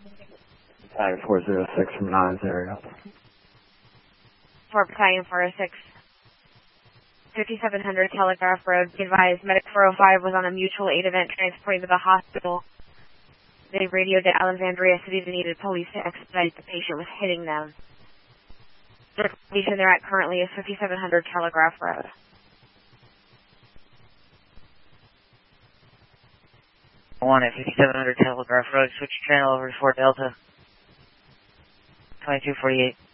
Battalion 406 from Niles area. 4 Battalion 406. 5700 Telegraph Road. Be advised, Medic 405 was on a mutual aid event transporting to the hospital. They radioed to Alexandria City and needed police to expedite. The patient was hitting them. The location they're at currently is 5700 Telegraph Road. One at 5700 Telegraph Road. Switch channel over to 4 Delta. 2248.